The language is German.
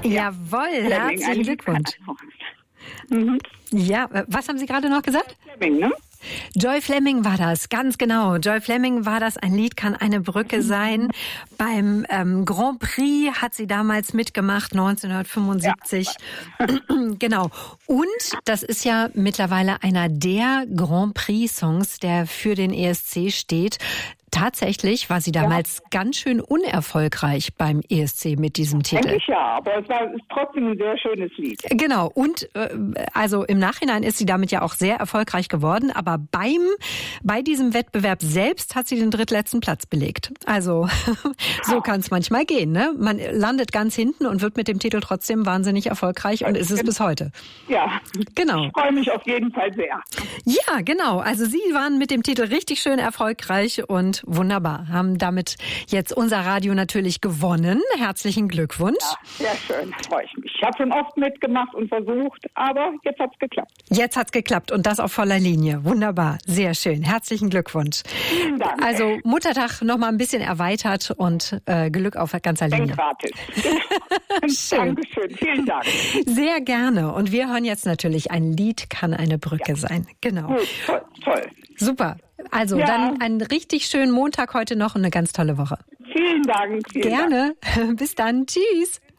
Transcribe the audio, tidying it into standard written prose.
Jawohl, herzlichen Glückwunsch. Ja, was haben Sie gerade noch gesagt? Fleming, ne? Joy Fleming war das, ganz genau. Joy Fleming war das. Ein Lied kann eine Brücke sein. Beim Grand Prix hat sie damals mitgemacht, 1975. Ja. Genau. Und das ist ja mittlerweile einer der Grand Prix-Songs, der für den ESC steht. Tatsächlich war sie damals ganz schön unerfolgreich beim ESC mit diesem Titel. Denke ich aber es ist trotzdem ein sehr schönes Lied. Genau, und also im Nachhinein ist sie damit ja auch sehr erfolgreich geworden, aber bei diesem Wettbewerb selbst hat sie den drittletzten Platz belegt. Also so kann es manchmal gehen, ne? Man landet ganz hinten und wird mit dem Titel trotzdem wahnsinnig erfolgreich und ist es bis heute. Ja, genau. Ich freue mich auf jeden Fall sehr. Ja, genau. Also Sie waren mit dem Titel richtig schön erfolgreich und wunderbar. Haben damit jetzt unser Radio natürlich gewonnen. Herzlichen Glückwunsch. Ja, sehr schön. Freue ich mich. Ich habe schon oft mitgemacht und versucht, aber jetzt hat's geklappt. Jetzt hat's geklappt und das auf voller Linie. Wunderbar. Sehr schön. Herzlichen Glückwunsch. Vielen Dank. Also Muttertag noch mal ein bisschen erweitert und Glück auf ganzer Linie. Gratis. Schön. Dankeschön. Vielen Dank. Sehr gerne. Und wir hören jetzt natürlich ein Lied kann eine Brücke sein. Genau. Gut, toll. Super. Also dann einen richtig schönen Montag heute noch und eine ganz tolle Woche. Vielen Dank. Gerne. Bis dann. Tschüss.